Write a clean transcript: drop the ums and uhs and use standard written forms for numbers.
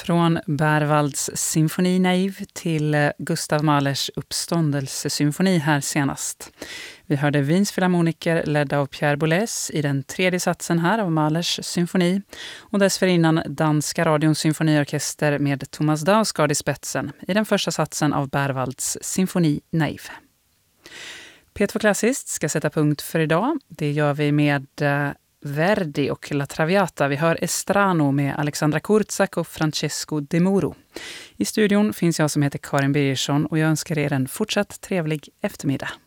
Från Berwalds symfoni Naiv till Gustav Mahlers uppståndelsesymfoni här senast. Vi hörde Wiens filharmoniker ledda av Pierre Boulez i den tredje satsen här av Mahlers symfoni. Och dessförinnan Danska radions symfoniorkester med Thomas Dausgaard i spetsen i den första satsen av Berwalds symfoni Naiv. P2 Klassiskt ska sätta punkt för idag. Det gör vi med Verdi och La Traviata. Vi hör Estrano med Alexandra Kurzak och Francesco De Muro. I studion finns jag som heter Karin Birgersson och jag önskar er en fortsatt trevlig eftermiddag.